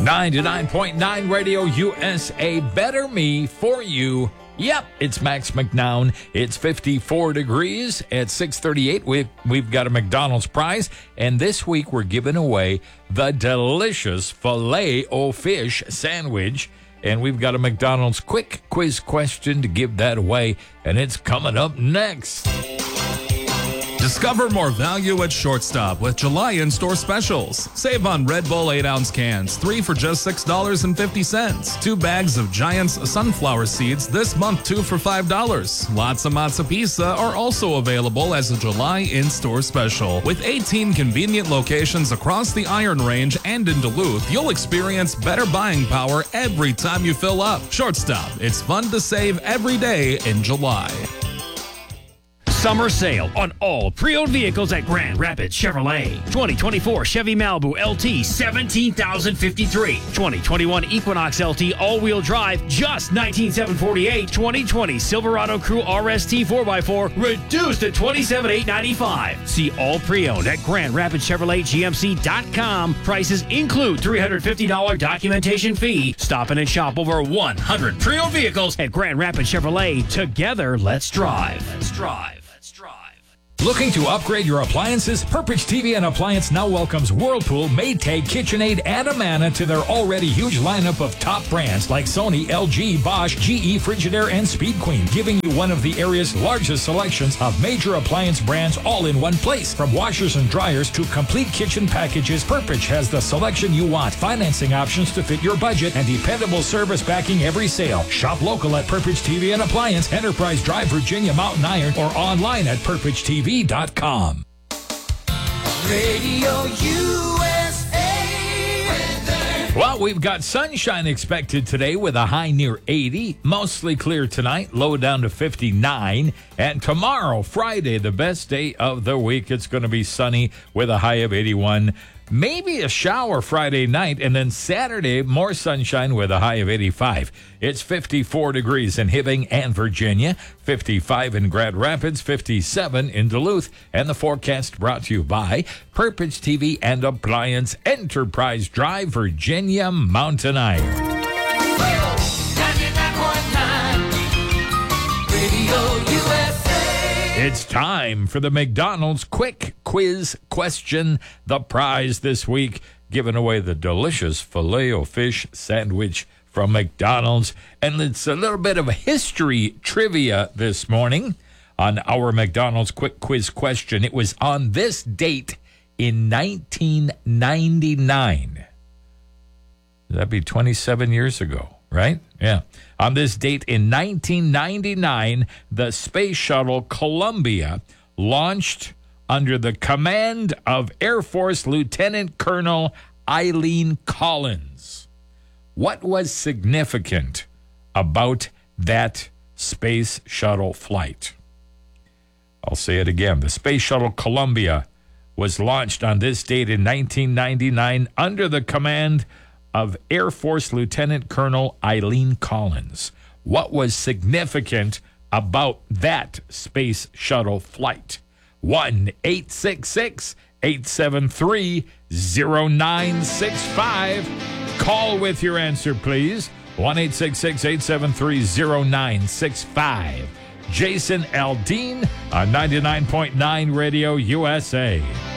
99.9 Radio USA, better me for you. Yep, it's Max McNown. It's 54 degrees at 6:38. We've got a McDonald's prize, and this week we're giving away the delicious Filet-O-Fish sandwich. And we've got a McDonald's quick quiz question to give that away, and it's coming up next. Discover more value at Shortstop with July in-store specials. Save on Red Bull 8-ounce cans, 3 for just $6.50. 2 bags of Giant's sunflower seeds this month, 2 for $5. Lots of Matza Pizza are also available as a July in-store special. With 18 convenient locations across the Iron Range and in Duluth, you'll experience better buying power every time you fill up. Shortstop, it's fun to save every day in July. Summer sale on all pre-owned vehicles at Grand Rapids Chevrolet. 2024 Chevy Malibu LT, $17,053. 2021 Equinox LT all-wheel drive, just $19,748. 2020 Silverado Crew RST 4x4, reduced to $27,895. See all pre-owned at Grand Rapids Chevrolet GMC.com. Prices include $350 documentation fee. Stop in and shop over 100 pre-owned vehicles at Grand Rapids Chevrolet. Together, let's drive. Let's drive. Looking to upgrade your appliances? Purpose TV and Appliance now welcomes Whirlpool, Maytag, KitchenAid, and Amana to their already huge lineup of top brands like Sony, LG, Bosch, GE, Frigidaire, and Speed Queen, giving you one of the area's largest selections of major appliance brands all in one place. From washers and dryers to complete kitchen packages, Purpose has the selection you want, financing options to fit your budget, and dependable service backing every sale. Shop local at Purpose TV and Appliance, Enterprise Drive, Virginia, Mountain Iron, or online at purposetv.com. Radio USA weather. Well, we've got sunshine expected today with a high near 80. Mostly clear tonight, low down to 59. And tomorrow, Friday, the best day of the week, it's going to be sunny with a high of 81. Maybe a shower Friday night, and then Saturday, more sunshine with a high of 85. It's 54 degrees in Hibbing and Virginia, 55 in Grand Rapids, 57 in Duluth, and the forecast brought to you by Purpose TV and Appliance, Enterprise Drive, Virginia, Mountain Iron. 99.9 Radio USA. It's time for the McDonald's Quick Quiz Question. The prize this week, giving away the delicious Filet-O-Fish sandwich from McDonald's. And it's a little bit of a history trivia this morning on our McDonald's Quick Quiz Question. It was on this date in 1999. That'd be 27 years ago, right? Yeah. On this date in 1999, the Space Shuttle Columbia launched under the command of Air Force Lieutenant Colonel Eileen Collins. What was significant about that Space Shuttle flight? I'll say it again. The Space Shuttle Columbia was launched on this date in 1999 under the command of Air Force Lieutenant Colonel Eileen Collins. What was significant about that Space Shuttle flight? 1-866-873-0965. Call with your answer, please. 1-866-873-0965. Jason Aldean on 99.9 Radio USA.